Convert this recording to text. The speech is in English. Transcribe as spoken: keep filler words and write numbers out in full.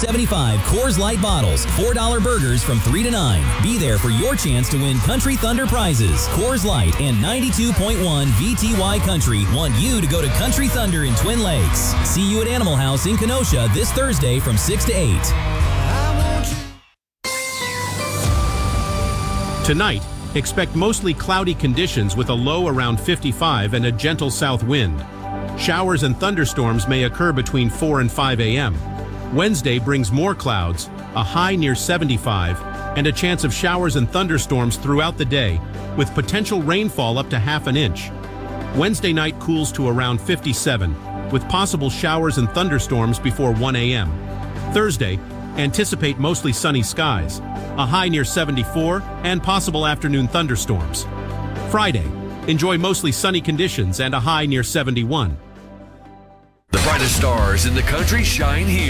seventy-five Coors Light bottles, four dollar burgers from three to nine. Be there for your chance to win Country Thunder prizes. Coors Light and ninety-two point one V T Y Country want you to go to Country Thunder in Twin Lakes. See you at Animal House in Kenosha this Thursday from six to eight. Tonight, expect mostly cloudy conditions with a low around fifty-five and a gentle south wind. Showers and thunderstorms may occur between four and five a m Wednesday brings more clouds, a high near seventy-five, and a chance of showers and thunderstorms throughout the day, with potential rainfall up to half an inch. Wednesday night cools to around fifty-seven, with possible showers and thunderstorms before one a m Thursday, anticipate mostly sunny skies, a high near seventy-four, and possible afternoon thunderstorms. Friday, enjoy mostly sunny conditions and a high near seventy-one. The brightest stars in the country shine here.